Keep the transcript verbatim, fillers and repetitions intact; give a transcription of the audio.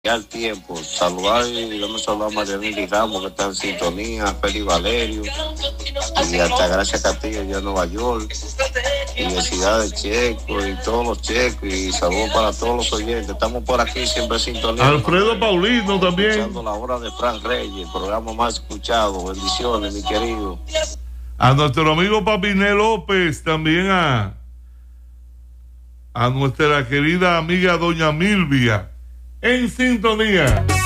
Ya el tiempo, saludar y dame saludar a Marianela Ramos que está en sintonía, a Feli Valerio y hasta Gracia Castillo ya en Nueva York, Universidad de Checo y todos los checos y saludos para todos los oyentes. Estamos por aquí siempre en sintonía. Alfredo Paulino también. Escuchando la hora de Frank Reyes, el programa más escuchado. Bendiciones, mi querido. A nuestro amigo Papiné López, también a, a nuestra querida amiga Doña Milvia, en sintonía.